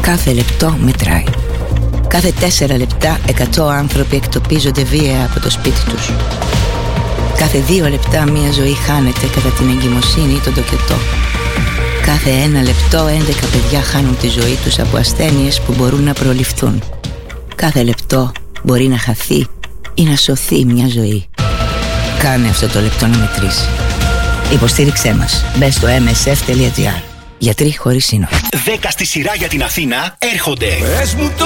Κάθε λεπτό μετράει. Κάθε 4 λεπτά 100 άνθρωποι εκτοπίζονται βία από το σπίτι τους. Κάθε 2 λεπτά μια ζωή χάνεται κατά την εγκυμοσύνη ή τον τοκετό. Κάθε 1 λεπτό 11 παιδιά χάνουν τη ζωή τους από ασθένειες που μπορούν να προληφθούν. Κάθε λεπτό μπορεί να χαθεί ή να σωθεί μια ζωή. Κάνε αυτό το λεπτό να μετρήσει. Υποστήριξέ μας. Μπες στο msf.gr. Γιατροί χωρίς σύνορα. 10 στη σειρά για την Αθήνα έρχονται. Πες μου το